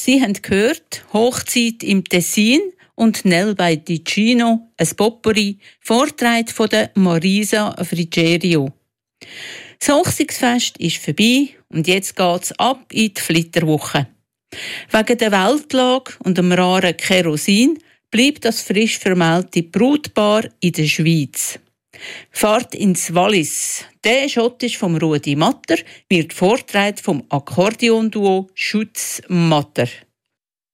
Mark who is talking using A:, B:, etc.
A: Sie haben gehört, Hochzeit im Tessin und Nel bei Ticino, ein Potpourri, Vortrag von der Marisa Frigerio. Das Hochzeitsfest ist vorbei und jetzt geht's ab in die Flitterwoche. Wegen der Weltlage und dem raren Kerosin bleibt das frisch vermählte Brautpaar in der Schweiz. Fahrt ins Wallis. Der Schott ist vom Rudi Matter, wird vorgetragen vom Akkordeonduo Schutz Matter.